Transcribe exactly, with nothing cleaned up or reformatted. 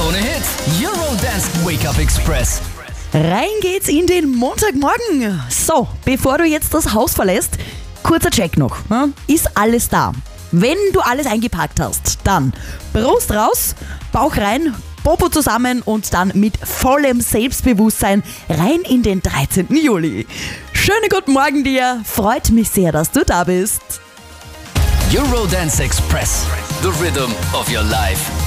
ohne Hit. Eurodance Wake Up Express. Rein geht's in den Montagmorgen. So, bevor du jetzt das Haus verlässt, kurzer Check noch. Hm? Ist alles da? Wenn du alles eingepackt hast, dann Brust raus, Bauch rein, Popo zusammen und dann mit vollem Selbstbewusstsein rein in den dreizehnten Juli. Schönen guten Morgen dir, freut mich sehr, dass du da bist. Eurodance Express. The rhythm of your life.